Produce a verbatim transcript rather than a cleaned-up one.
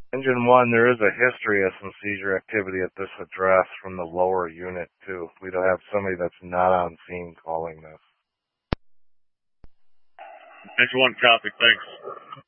Engine one, there is a history of some seizure activity at this address from the lower unit, too. We don't have somebody that's not on scene calling this. Engine one, copy. Thanks.